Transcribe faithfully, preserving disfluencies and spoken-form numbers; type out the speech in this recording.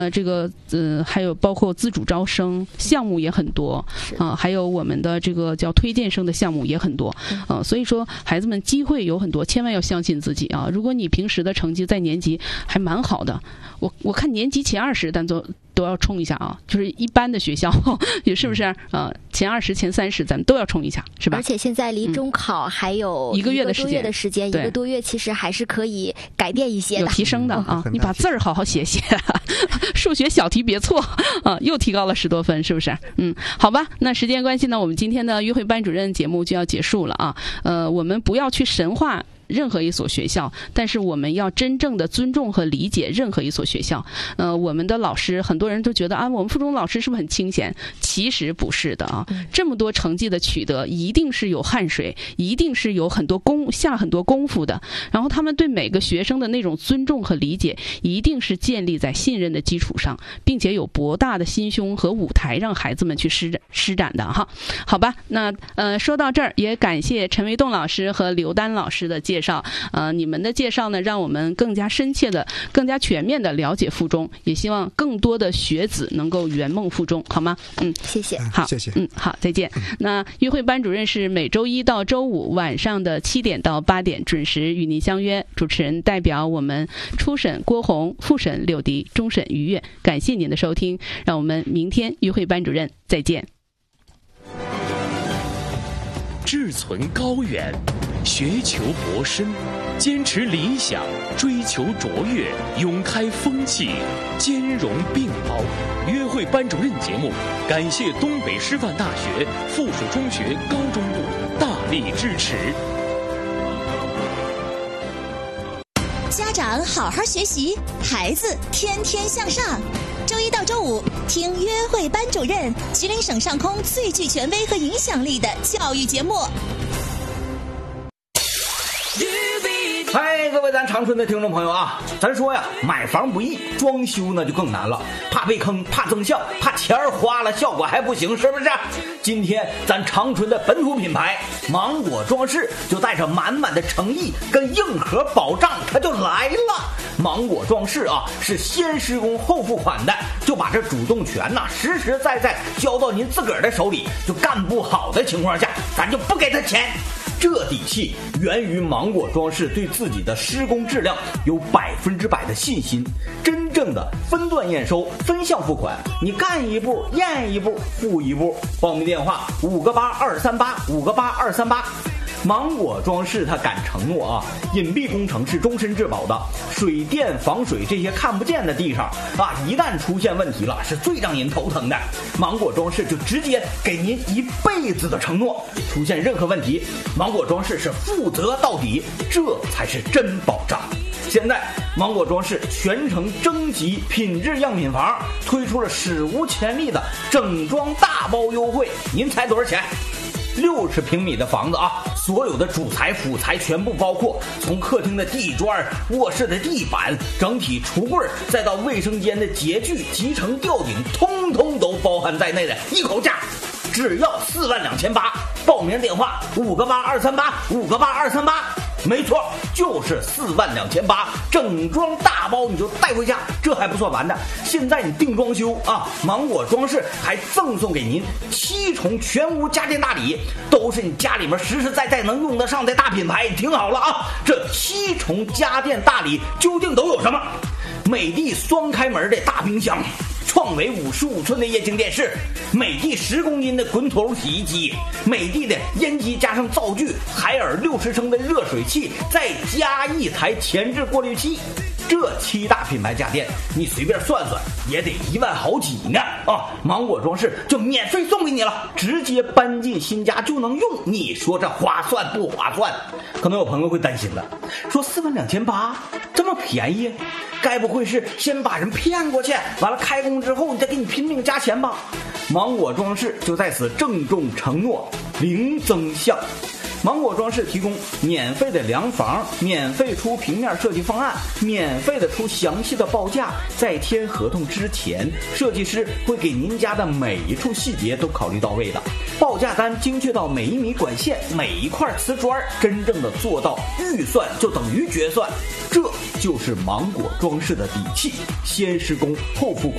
呃，这个呃，还有包括自主招生项目也很多啊、呃，还有我们的这个叫推荐生的项目也很多啊、呃，所以说孩子们机会有很多，千万要相信自己啊！如果你平时的成绩在年级还蛮好的，我我看年级前二十，但都都要冲一下啊！就是一般的学校也是不是啊、呃？前二十、前三十，咱们都要冲一下，是吧？ 而且现在离中考还有一个月的时间， 一个多月的时间，一个多月其实还是可以改变一些的， 有提升的啊！你把字儿好好写写。数学小题别错啊，又提高了十多分，是不是？嗯，好吧，那时间关系呢，我们今天的约会班主任节目就要结束了啊。呃，我们不要去神话任何一所学校，但是我们要真正的尊重和理解任何一所学校。呃，我们的老师，很多人都觉得啊，我们附中老师是不是很清闲？其实不是的啊，这么多成绩的取得，一定是有汗水，一定是有很多功下很多功夫的。然后他们对每个学生的那种尊重和理解，一定是建立在信任的基础上，并且有博大的心胸和舞台让孩子们去施展施展的哈。好吧，那呃说到这儿，也感谢陈维栋老师和刘丹老师的介绍。介绍，呃，你们的介绍呢，让我们更加深切的、更加全面的了解附中，也希望更多的学子能够圆梦附中，好吗？嗯， 谢谢。 好， 谢谢。 嗯，好，再见。那约会班主任是每周一到周五晚上的七点到八点准时与您相约，主持人代表我们初审郭红、复审柳迪、终审于悦，感谢您的收听，让我们明天约会班主任再见。 志存高远，学求博深，坚持理想，追求卓越，勇开风气，兼容并包。约会班主任节目感谢东北师范大学附属中学高中部大力支持。 家长好好学习，孩子天天向上。周一到周五听约会班主任，吉林省上空最具权威和影响力的教育节目。 嗨，各位咱长春的听众朋友啊，咱说呀，买房不易，装修呢就更难了，怕被坑，怕增效，怕钱儿花了效果还不行，是不是？今天咱长春的本土品牌芒果装饰就带着满满的诚意跟硬核保障，它就来了。芒果装饰啊，是先施工后付款的，就把这主动权呐、啊、实实在在交到您自个儿的手里，就干不好的情况下，咱就不给他钱。这底气源于芒果装饰对自己的施工质量有百分之百的信心，真正的分段验收、分项付款，你干一步验一步付一步。报名电话五个八二三八五个八二三八。芒果装饰它敢承诺啊，隐蔽工程是终身质保的，水电防水这些看不见的地上啊，一旦出现问题了，是最让人头疼的。芒果装饰就直接给您一辈子的承诺，出现任何问题，芒果装饰是负责到底，这才是真保障。现在芒果装饰全程征集品质样品房，推出了史无前例的整装大包优惠，您猜多少钱？六十平米的房子啊，所有的主材辅材全部包括，从客厅的地砖、卧室的地板、整体橱柜，再到卫生间的洁具、集成吊顶，通通都包含在内的一口价，只要四万两千八。报名电话五个八二三八五个八二三八。没错，就是四万两千八，整装大包你就带回家，这还不算完的。现在你定装修啊，芒果装饰还赠送给您七重全屋家电大礼，都是你家里面实实在在能用得上的大品牌。你听好了啊，这七重家电大礼究竟都有什么？美的双开门的大冰箱，创维五十五寸的液晶电视，美的十公斤的滚筒洗衣机，美的的烟机加上灶具，海尔六十升的热水器，再加一台前置过滤器。这七大品牌家电，你随便算算也得一万好几呢啊！芒果装饰就免费送给你了，直接搬进新家就能用，你说这划算不划算？可能有朋友会担心了，说四万两千八这么便宜，该不会是先把人骗过去，完了开工之后你再给你拼命加钱吧？芒果装饰就在此郑重承诺，零增项。芒果装饰提供免费的量房，免费出平面设计方案，免费的出详细的报价。在签合同之前，设计师会给您家的每一处细节都考虑到位的，报价单精确到每一米管线、每一块瓷砖，真正的做到预算就等于决算。这就是芒果装饰的底气，先施工后付款。